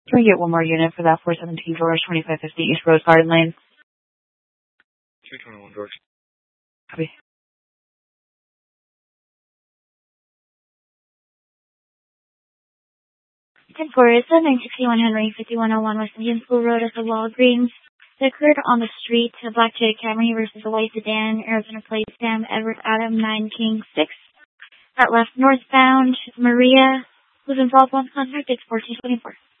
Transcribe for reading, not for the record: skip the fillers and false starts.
Can we get one more unit for that 417 George, 2550 East Rose Garden Lane? 321 George. Copy. 10-4 is the 961 Henry 5101 West Indian School Road at the Walgreens. It occurred on the street, a Black J Camry versus a white sedan, Arizona plate stamp, Edward Adam 9 King 6. At left northbound, Maria was involved. One contact, it's 1424.